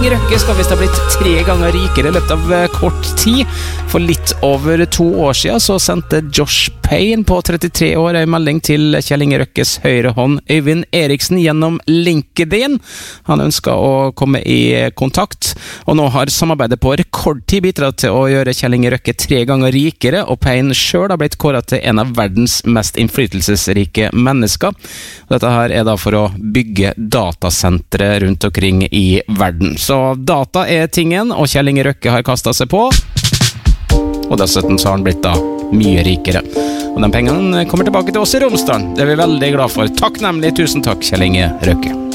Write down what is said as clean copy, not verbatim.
Røkke skal visst ha blitt 3 ganger rikere I løpet av kort tid. For litt over 2 år siden så sendte Josh Payne på 33 år en melding til Kjell Inge Røkkes høyre hånd Øyvind Eriksen gjennom LinkedIn. Han ønsket å komme I kontakt, og nå har samarbeidet på rekordtid bidratt til å gjøre Kjell Inge Røkke 3 ganger rikere, og Payne selv har blitt kåret til en av verdens mest innflytelsesrike mennesker. Dette her da for å bygge datasentre rundt omkring I verden. Så data tingen, og Kjell Inge Røkke har kastet seg på, og dessuten så har han blitt da mye rikere. Og de pengene kommer tilbake til oss I Romsdalen. Det vi veldig glad for. Takk nemlig, tusen takk Kjell Inge Røkke.